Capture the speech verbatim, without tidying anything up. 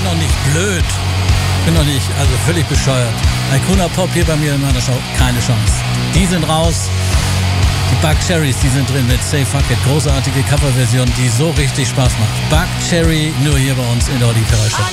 doch nicht blöd. Ich bin doch nicht, also völlig bescheuert. Icona Pop hier bei mir in meiner Show, keine Chance. Die sind raus. Die Buck Cherries, die sind drin mit Say Fuck It. Großartige Coverversion, die so richtig Spaß macht. Buck Cherry, nur hier bei uns in der Olli Show.